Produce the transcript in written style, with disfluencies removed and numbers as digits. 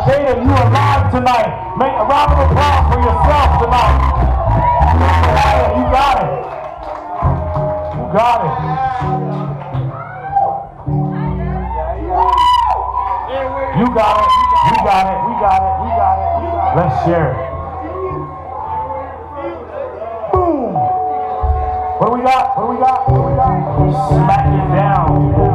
Jada, you are alive tonight. Make a round of applause for yourself tonight. You got it. You got it. You got it. We got it. We got it. We got it. Let's share it. Boom. What do we got? What do we got? What do we got? Smack it down.